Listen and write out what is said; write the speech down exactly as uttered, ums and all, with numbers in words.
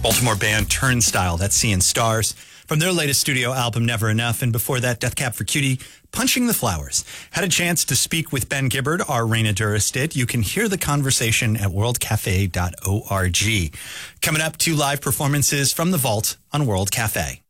Baltimore band Turnstile, that's Seeing Stars, from their latest studio album, Never Enough. And before that, Death Cab for Cutie, Punching the Flowers. Had a chance to speak with Ben Gibbard, our Raina Duras did. You can hear the conversation at world cafe dot org. Coming up, two live performances from the Vault on World Cafe.